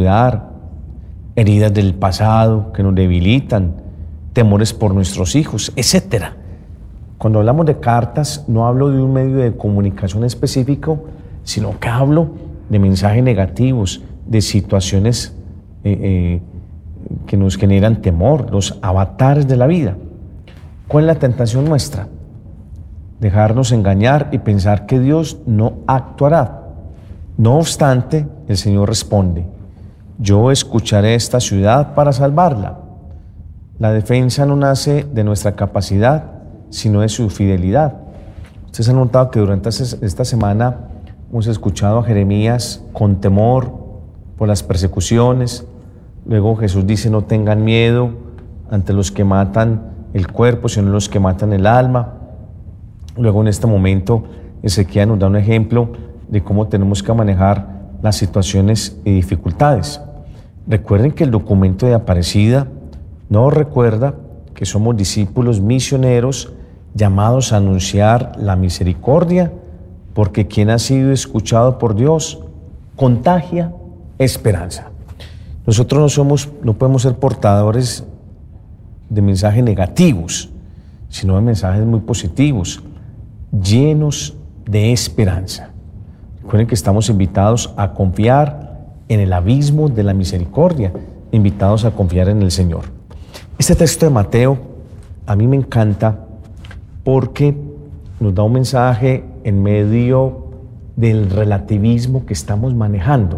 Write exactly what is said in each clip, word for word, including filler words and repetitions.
dudar, heridas del pasado que nos debilitan, temores por nuestros hijos, etcétera. Cuando hablamos de cartas, no hablo de un medio de comunicación específico, sino que hablo de mensajes negativos, de situaciones eh, eh, que nos generan temor, los avatares de la vida. ¿Cuál es la tentación nuestra? Dejarnos engañar y pensar que Dios no actuará. No obstante, el Señor responde: yo escucharé esta ciudad para salvarla. La defensa no nace de nuestra capacidad, sino de su fidelidad. Ustedes han notado que durante esta semana hemos escuchado a Jeremías con temor por las persecuciones. Luego Jesús dice: no tengan miedo ante los que matan el cuerpo, sino los que matan el alma. Luego en este momento Ezequiel nos da un ejemplo de cómo tenemos que manejar las situaciones y dificultades. Recuerden que el documento de Aparecida nos recuerda que somos discípulos misioneros llamados a anunciar la misericordia, porque quien ha sido escuchado por Dios contagia esperanza. Nosotros no somos, no podemos ser portadores de mensajes negativos, sino de mensajes muy positivos, llenos de esperanza. Recuerden que estamos invitados a confiar en el abismo de la misericordia, invitados a confiar en el Señor. Este texto de Mateo a mí me encanta porque nos da un mensaje en medio del relativismo que estamos manejando.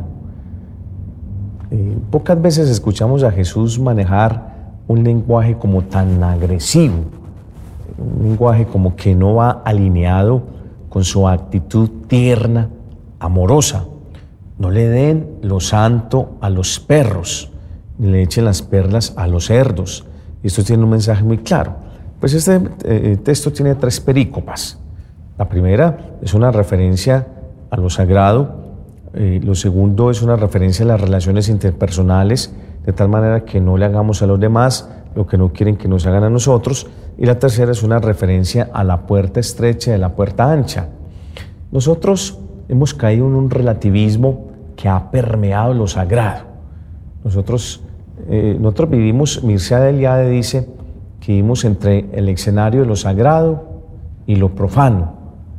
Eh, pocas veces escuchamos a Jesús manejar un lenguaje como tan agresivo, un lenguaje como que no va alineado con su actitud tierna, amorosa. No le den lo santo a los perros, ni le echen las perlas a los cerdos. Y esto tiene un mensaje muy claro. Pues este eh, texto tiene tres perícopas. La primera es una referencia a lo sagrado. Eh, lo segundo es una referencia a las relaciones interpersonales, de tal manera que no le hagamos a los demás lo que no quieren que nos hagan a nosotros. Y la tercera es una referencia a la puerta estrecha y a la puerta ancha. Nosotros hemos caído en un relativismo que ha permeado lo sagrado. Nosotros, eh, nosotros vivimos, Mircea de Eliade dice que vivimos entre el escenario de lo sagrado y lo profano.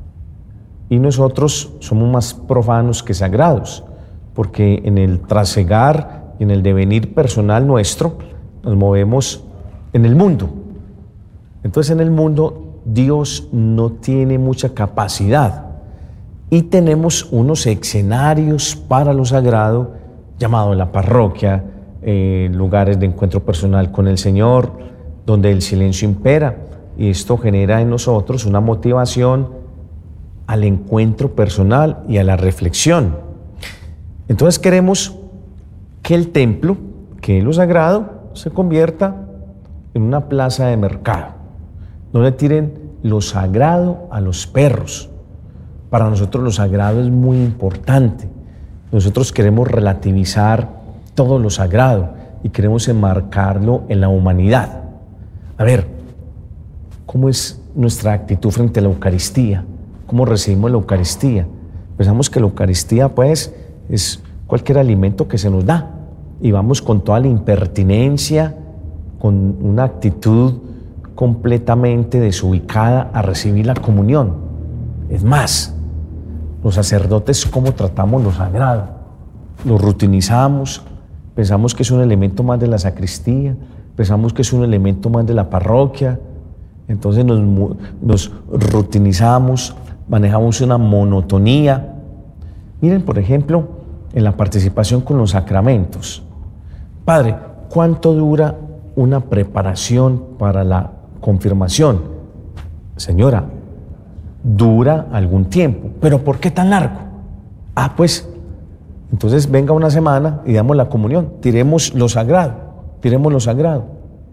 Y nosotros somos más profanos que sagrados, porque en el trasegar y en el devenir personal nuestro nos movemos en el mundo. Entonces en el mundo Dios no tiene mucha capacidad y tenemos unos escenarios para lo sagrado llamado la parroquia, eh, lugares de encuentro personal con el Señor, donde el silencio impera, y esto genera en nosotros una motivación al encuentro personal y a la reflexión. Entonces queremos que el templo, que es lo sagrado, se convierta en una plaza de mercado. No le tiren lo sagrado a los perros. Para nosotros lo sagrado es muy importante. Nosotros queremos relativizar todo lo sagrado y queremos enmarcarlo en la humanidad. A ver, ¿cómo es nuestra actitud frente a la Eucaristía? ¿Cómo recibimos la Eucaristía? Pensamos que la Eucaristía, pues, es cualquier alimento que se nos da y vamos con toda la impertinencia, con una actitud completamente desubicada a recibir la comunión. Es más, los sacerdotes, ¿cómo tratamos lo sagrado? Lo rutinizamos, pensamos que es un elemento más de la sacristía, pensamos que es un elemento más de la parroquia, entonces nos, nos rutinizamos, manejamos una monotonía. Miren, por ejemplo, en la participación con los sacramentos. Padre, ¿cuánto dura una preparación para la confirmación? Señora, dura algún tiempo. ¿Pero por qué tan largo? Ah, pues, entonces venga una semana y damos la comunión. Tiremos lo sagrado, tiremos lo sagrado.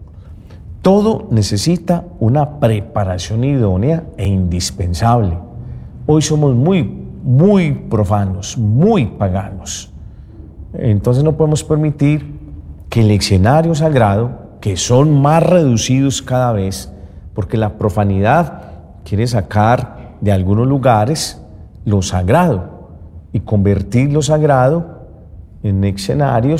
Todo necesita una preparación idónea e indispensable. Hoy somos muy, muy profanos, muy paganos. Entonces no podemos permitir que el escenario sagrado, que son más reducidos cada vez, porque la profanidad quiere sacar de algunos lugares lo sagrado y convertir lo sagrado en escenarios